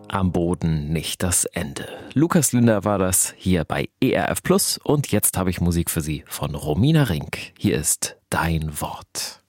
Am Boden nicht das Ende. Lukas Lünder war das hier bei ERF Plus und jetzt habe ich Musik für Sie von Romina Rink. Hier ist Dein Wort.